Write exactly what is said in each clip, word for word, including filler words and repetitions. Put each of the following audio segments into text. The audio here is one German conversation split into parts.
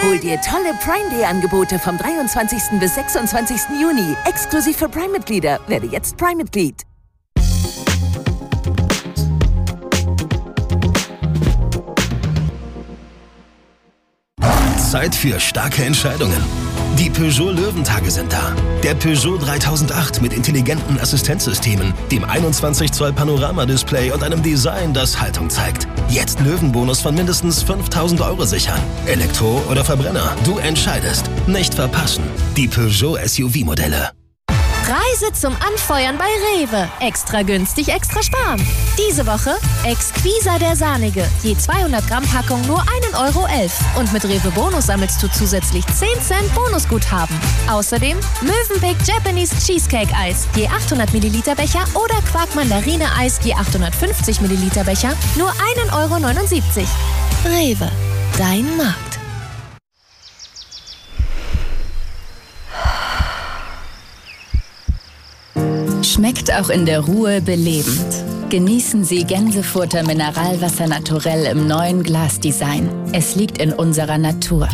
Hol dir tolle Prime Day Angebote vom dreiundzwanzigsten bis sechsundzwanzigsten Juni. Exklusiv für Prime-Mitglieder. Werde jetzt Prime-Mitglied. Zeit für starke Entscheidungen. Die Peugeot Löwentage sind da. Der Peugeot dreitausendacht mit intelligenten Assistenzsystemen, dem einundzwanzig Zoll Panoramadisplay und einem Design, das Haltung zeigt. Jetzt Löwenbonus von mindestens fünftausend Euro sichern. Elektro oder Verbrenner, du entscheidest. Nicht verpassen. Die Peugeot S U V-Modelle. Preise zum Anfeuern bei Rewe. Extra günstig, extra sparen. Diese Woche Exquisa der Sahnige. Je zweihundert Gramm Packung nur ein Euro elf. Und mit Rewe Bonus sammelst du zusätzlich zehn Cent Bonusguthaben. Außerdem Mövenpick Japanese Cheesecake Eis. Je achthundert Milliliter Becher oder Quark Mandarine Eis. Je achthundertfünfzig Milliliter Becher. Nur ein Euro neunundsiebzig. Rewe. Dein Markt. Schmeckt auch in der Ruhe belebend. Genießen Sie Gänsefutter Mineralwasser naturell im neuen Glasdesign. Es liegt in unserer Natur.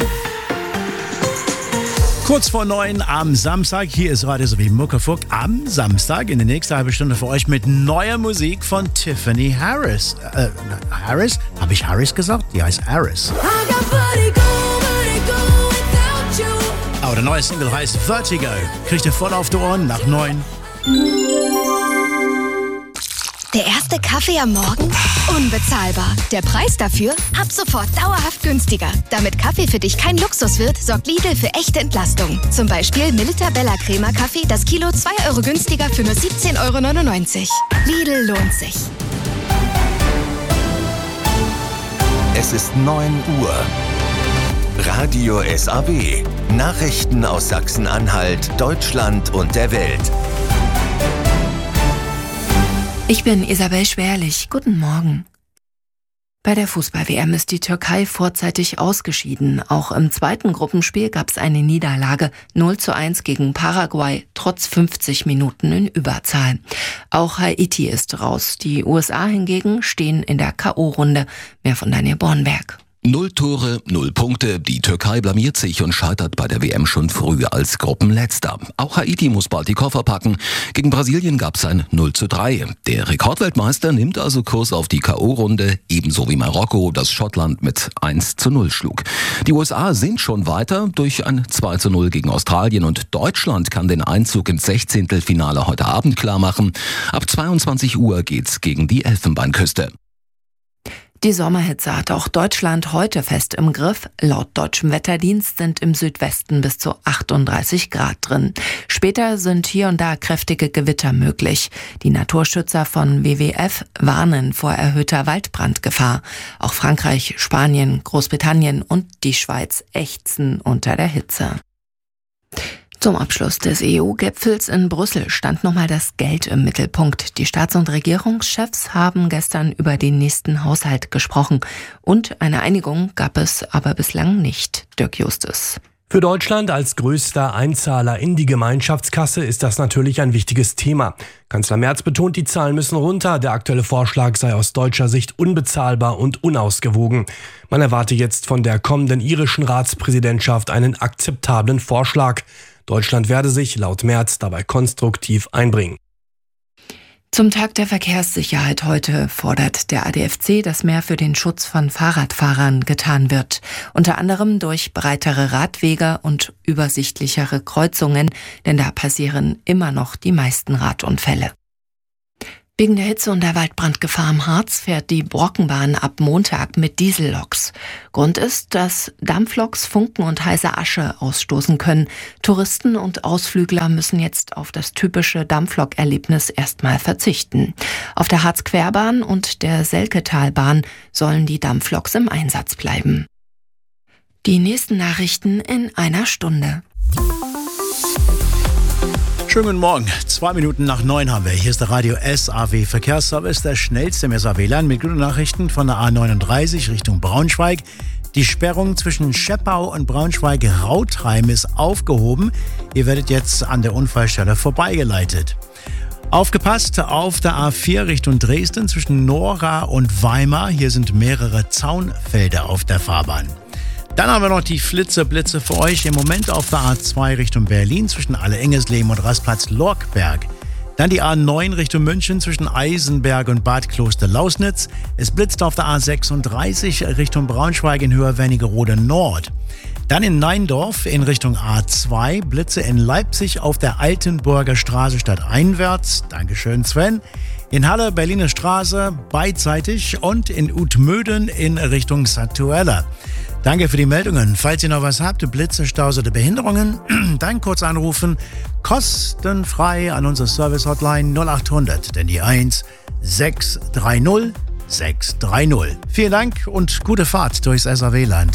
Kurz vor neun am Samstag, hier ist Radio sowie Muckefuck am Samstag in der nächsten halben Stunde für euch mit neuer Musik von Tiffany Harris. Äh, Harris? Habe ich Harris gesagt? Die heißt Harris. Aber der neue Single heißt Vertigo. Kriegt ihr voll auf die Ohren nach neun. Der erste Kaffee am Morgen? Unbezahlbar. Der Preis dafür? Ab sofort dauerhaft günstiger. Damit Kaffee für dich kein Luxus wird, sorgt Lidl für echte Entlastung. Zum Beispiel Milita Bella Crema Kaffee, das Kilo zwei Euro günstiger für nur siebzehn Euro neunundneunzig. Lidl lohnt sich. Es ist neun Uhr. Radio S A W. Nachrichten aus Sachsen-Anhalt, Deutschland und der Welt. Ich bin Isabel Schwerlich. Guten Morgen. Bei der Fußball-W M ist die Türkei vorzeitig ausgeschieden. Auch im zweiten Gruppenspiel gab es eine Niederlage null zu eins gegen Paraguay, trotz fünfzig Minuten in Überzahl. Auch Haiti ist raus. Die U S A hingegen stehen in der K O-Runde. Mehr von Daniel Bornberg. Null Tore, null Punkte. Die Türkei blamiert sich und scheitert bei der W M schon früh als Gruppenletzter. Auch Haiti muss bald die Koffer packen. Gegen Brasilien gab es ein null zu drei. Der Rekordweltmeister nimmt also Kurs auf die K O-Runde, ebenso wie Marokko, das Schottland mit eins zu null schlug. Die U S A sind schon weiter durch ein zwei zu null gegen Australien und Deutschland kann den Einzug ins Sechzehntelfinale heute Abend klar machen. Ab zweiundzwanzig Uhr geht's gegen die Elfenbeinküste. Die Sommerhitze hat auch Deutschland heute fest im Griff. Laut deutschem Wetterdienst sind im Südwesten bis zu achtunddreißig Grad drin. Später sind hier und da kräftige Gewitter möglich. Die Naturschützer von W W F warnen vor erhöhter Waldbrandgefahr. Auch Frankreich, Spanien, Großbritannien und die Schweiz ächzen unter der Hitze. Zum Abschluss des E U-Gipfels in Brüssel stand nochmal das Geld im Mittelpunkt. Die Staats- und Regierungschefs haben gestern über den nächsten Haushalt gesprochen. Und eine Einigung gab es aber bislang nicht. Dirk Justus. Für Deutschland als größter Einzahler in die Gemeinschaftskasse ist das natürlich ein wichtiges Thema. Kanzler Merz betont, die Zahlen müssen runter. Der aktuelle Vorschlag sei aus deutscher Sicht unbezahlbar und unausgewogen. Man erwarte jetzt von der kommenden irischen Ratspräsidentschaft einen akzeptablen Vorschlag. Deutschland werde sich laut Merz dabei konstruktiv einbringen. Zum Tag der Verkehrssicherheit heute fordert der A D F C, dass mehr für den Schutz von Fahrradfahrern getan wird. Unter anderem durch breitere Radwege und übersichtlichere Kreuzungen, denn da passieren immer noch die meisten Radunfälle. Wegen der Hitze und der Waldbrandgefahr im Harz fährt die Brockenbahn ab Montag mit Dieselloks. Grund ist, dass Dampfloks Funken und heiße Asche ausstoßen können. Touristen und Ausflügler müssen jetzt auf das typische Dampflok-Erlebnis erstmal verzichten. Auf der Harz-Querbahn und der Selketalbahn sollen die Dampfloks im Einsatz bleiben. Die nächsten Nachrichten in einer Stunde. Schönen guten Morgen. Zwei Minuten nach neun haben wir. Hier ist der Radio S A W Verkehrsservice, der schnellste im S A W-Land mit guten Nachrichten von der A neununddreißig Richtung Braunschweig. Die Sperrung zwischen Scheppau und Braunschweig-Rautheim ist aufgehoben. Ihr werdet jetzt an der Unfallstelle vorbeigeleitet. Aufgepasst auf der A vier Richtung Dresden zwischen Nora und Weimar. Hier sind mehrere Zaunfelder auf der Fahrbahn. Dann haben wir noch die Flitze-Blitze für euch. Im Moment auf der A zwei Richtung Berlin zwischen Alle-Engesleben und Rastplatz Lorkberg. Dann die A neun Richtung München zwischen Eisenberg und Bad Kloster-Lausnitz. Es blitzt auf der A sechsunddreißig Richtung Braunschweig in Höhe Wernigerode Nord. Dann in Neindorf in Richtung A zwei, Blitze in Leipzig auf der Altenburger Straße stadteinwärts. Dankeschön, Sven. In Halle, Berliner Straße, beidseitig und in Utmöden in Richtung Satuella. Danke für die Meldungen. Falls ihr noch was habt, Blitze, Staus oder Behinderungen, dann kurz anrufen. Kostenfrei an unsere Service-Hotline null acht hundert, denn die eins sechs drei null sechs drei null. Vielen Dank und gute Fahrt durchs S A W-Land.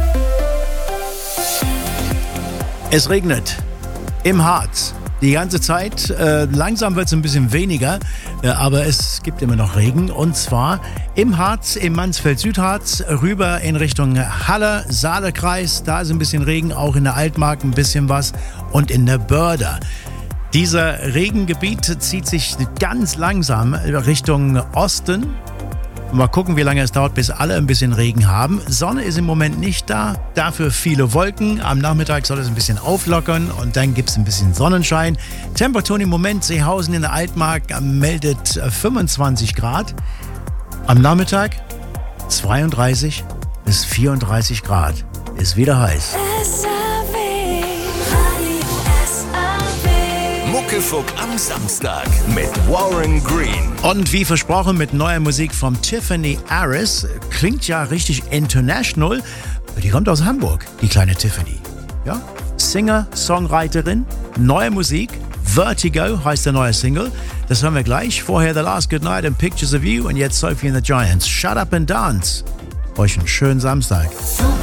Es regnet im Harz. Die ganze Zeit, äh, langsam wird es ein bisschen weniger, äh, aber es gibt immer noch Regen. Und zwar im Harz, im Mansfeld-Südharz, rüber in Richtung Halle, Saale-Kreis. Da ist ein bisschen Regen, auch in der Altmark ein bisschen was und in der Börder. Dieser Regengebiet zieht sich ganz langsam Richtung Osten. Mal gucken, wie lange es dauert, bis alle ein bisschen Regen haben. Sonne ist im Moment nicht da, dafür viele Wolken. Am Nachmittag soll es ein bisschen auflockern und dann gibt es ein bisschen Sonnenschein. Temperaturen im Moment, Seehausen in der Altmark meldet fünfundzwanzig Grad. Am Nachmittag zweiunddreißig bis vierunddreißig Grad. Ist wieder heiß. Muckefuck am Samstag mit Warren Green. Und wie versprochen mit neuer Musik von Tiffany Harris. Klingt ja richtig international. Die kommt aus Hamburg, die kleine Tiffany. Ja? Singer, Songwriterin, neue Musik. Vertigo heißt der neue Single. Das hören wir gleich. Vorher The Last Good Night and Pictures of You und jetzt Sophie and the Giants. Shut Up and Dance. Euch einen schönen Samstag.